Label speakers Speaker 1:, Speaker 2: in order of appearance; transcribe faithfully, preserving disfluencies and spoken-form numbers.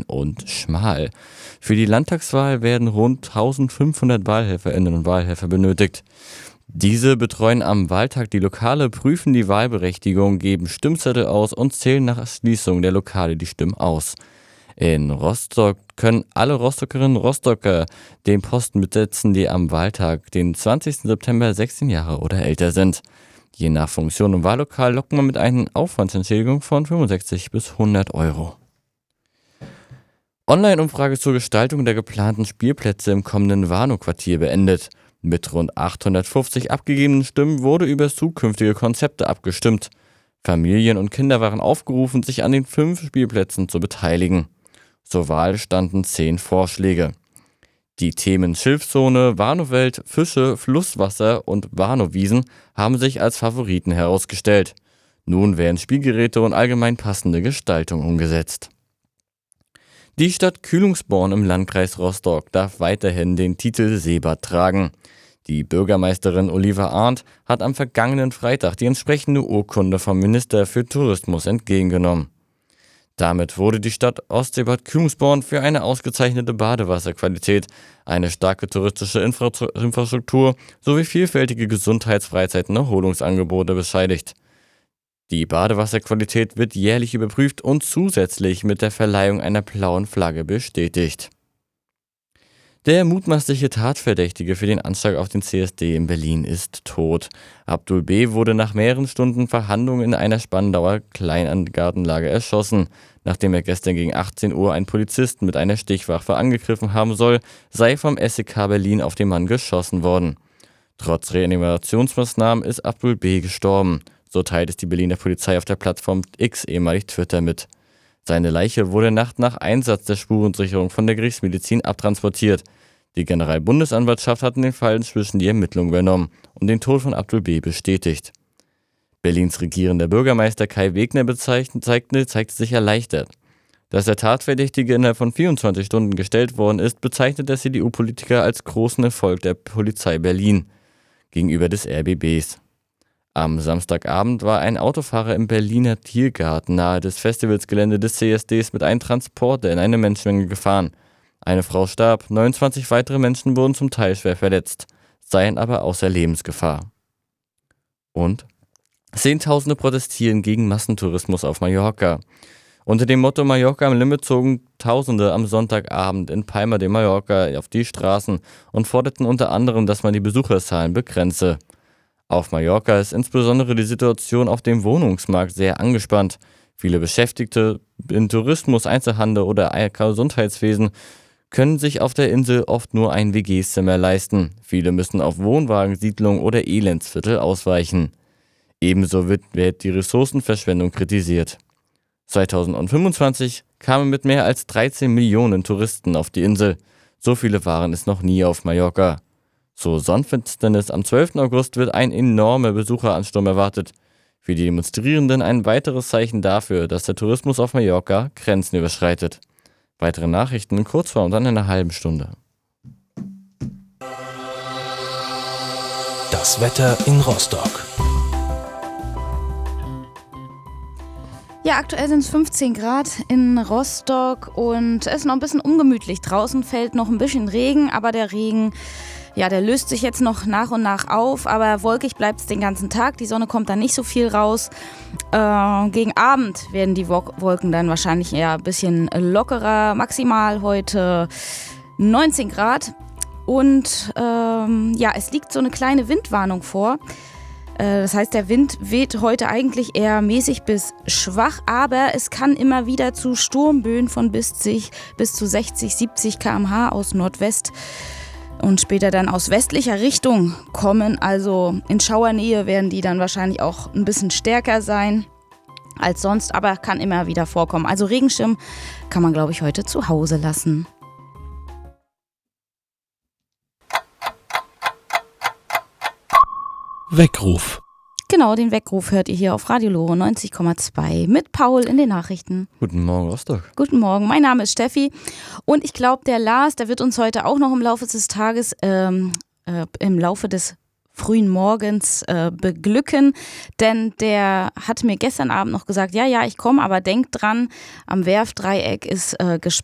Speaker 1: und schmal. Für die Landtagswahl werden rund eintausendfünfhundert Wahlhelferinnen und Wahlhelfer benötigt. Diese betreuen am Wahltag die Lokale, prüfen die Wahlberechtigung, geben Stimmzettel aus und zählen nach Schließung der Lokale die Stimmen aus. In Rostock können alle Rostockerinnen und Rostocker den Posten besetzen, die am Wahltag, den zwanzigsten September, sechzehn Jahre oder älter sind. Je nach Funktion und Wahllokal lockt man mit einer Aufwandsentschädigung von fünfundsechzig bis hundert Euro. Online-Umfrage zur Gestaltung der geplanten Spielplätze im kommenden Warnow-Quartier beendet. Mit rund achthundertfünfzig abgegebenen Stimmen wurde über zukünftige Konzepte abgestimmt. Familien und Kinder waren aufgerufen, sich an den fünf Spielplätzen zu beteiligen. Zur Wahl standen zehn Vorschläge. Die Themen Schilfzone, Warnowwelt, Fische, Flusswasser und Warnowwiesen haben sich als Favoriten herausgestellt. Nun werden Spielgeräte und allgemein passende Gestaltung umgesetzt. Die Stadt Kühlungsborn im Landkreis Rostock darf weiterhin den Titel Seebad tragen. Die Bürgermeisterin Oliver Arndt hat am vergangenen Freitag die entsprechende Urkunde vom Minister für Tourismus entgegengenommen. Damit wurde die Stadt Ostseebad Kühlungsborn für eine ausgezeichnete Badewasserqualität, eine starke touristische Infra- Infrastruktur sowie vielfältige Gesundheits-, Freizeit- und Erholungsangebote bescheinigt. Die Badewasserqualität wird jährlich überprüft und zusätzlich mit der Verleihung einer blauen Flagge bestätigt. Der mutmaßliche Tatverdächtige für den Anschlag auf den C S D in Berlin ist tot. Abdul B. wurde nach mehreren Stunden Verhandlungen in einer Spandauer Kleingartenlage erschossen. Nachdem er gestern gegen achtzehn Uhr einen Polizisten mit einer Stichwaffe angegriffen haben soll, sei vom S E K Berlin auf den Mann geschossen worden. Trotz Reanimationsmaßnahmen ist Abdul B. gestorben. So teilt es die Berliner Polizei auf der Plattform X, ehemalig Twitter, mit. Seine Leiche wurde Nacht nach Einsatz der Spurensicherung von der Gerichtsmedizin abtransportiert. Die Generalbundesanwaltschaft hat in den Fall inzwischen die Ermittlungen übernommen und den Tod von Abdul B. bestätigt. Berlins regierender Bürgermeister Kai Wegner bezeichnet, zeigte, zeigte sich erleichtert. Dass der Tatverdächtige innerhalb von vierundzwanzig Stunden gestellt worden ist, bezeichnet der C D U-Politiker als großen Erfolg der Polizei Berlin gegenüber des R B Bs. Am Samstagabend war ein Autofahrer im Berliner Tiergarten nahe des Festivalsgelände des C S Ds mit einem Transporter in eine Menschenmenge gefahren. Eine Frau starb, neunundzwanzig weitere Menschen wurden zum Teil schwer verletzt, seien aber außer Lebensgefahr. Und Zehntausende protestieren gegen Massentourismus auf Mallorca. Unter dem Motto Mallorca am Limit zogen Tausende am Sonntagabend in Palma de Mallorca auf die Straßen und forderten unter anderem, dass man die Besucherzahlen begrenze. Auf Mallorca ist insbesondere die Situation auf dem Wohnungsmarkt sehr angespannt. Viele Beschäftigte in Tourismus, Einzelhandel oder Gesundheitswesen können sich auf der Insel oft nur ein W G-Zimmer leisten. Viele müssen auf Wohnwagensiedlungen oder Elendsviertel ausweichen. Ebenso wird, wird die Ressourcenverschwendung kritisiert. zweitausendfünfundzwanzig kamen mit mehr als dreizehn Millionen Touristen auf die Insel. So viele waren es noch nie auf Mallorca. Zur Sonnenfinsternis am zwölften August wird ein enormer Besucheransturm erwartet. Für die Demonstrierenden ein weiteres Zeichen dafür, dass der Tourismus auf Mallorca Grenzen überschreitet. Weitere Nachrichten in Kurzform dann in einer halben Stunde.
Speaker 2: Das Wetter in Rostock.
Speaker 3: Ja, aktuell sind es fünfzehn Grad in Rostock und es ist noch ein bisschen ungemütlich. Draußen fällt noch ein bisschen Regen, aber der Regen, ja, der löst sich jetzt noch nach und nach auf, aber wolkig bleibt es den ganzen Tag. Die Sonne kommt dann nicht so viel raus. Äh, gegen Abend werden die Wolken dann wahrscheinlich eher ein bisschen lockerer. Maximal heute neunzehn Grad. Und ähm, ja, es liegt so eine kleine Windwarnung vor. Äh, das heißt, der Wind weht heute eigentlich eher mäßig bis schwach, aber es kann immer wieder zu Sturmböen von bis, sich, bis zu sechzig, siebzig Kilometer pro Stunde aus Nordwest und später dann aus westlicher Richtung kommen. Also in Schauernähe werden die dann wahrscheinlich auch ein bisschen stärker sein als sonst, aber kann immer wieder vorkommen. Also Regenschirm kann man, glaube ich, heute zu Hause lassen.
Speaker 2: Weckruf.
Speaker 3: Genau, den Weckruf hört ihr hier auf Radio Lore neunzig Komma zwei mit Paul in den Nachrichten.
Speaker 1: Guten Morgen, Rostock.
Speaker 3: Guten Morgen, mein Name ist Steffi und ich glaube, der Lars, der wird uns heute auch noch im Laufe des Tages, ähm, äh, im Laufe des frühen Morgens äh, beglücken, denn der hat mir gestern Abend noch gesagt, ja, ja, ich komme, aber denkt dran, am Werfdreieck ist äh, gesperrt.